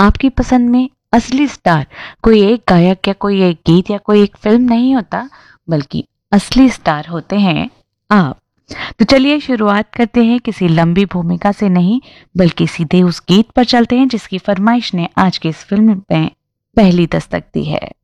आपकी पसंद में असली स्टार कोई एक गायक या कोई एक गीत या कोई एक फिल्म नहीं होता, बल्कि असली स्टार होते हैं आप। तो चलिए शुरुआत करते हैं किसी लंबी भूमिका से नहीं, बल्कि सीधे उस गीत पर चलते हैं जिसकी फरमाइश ने आज की इस फिल्म में पहली दस्तक दी है।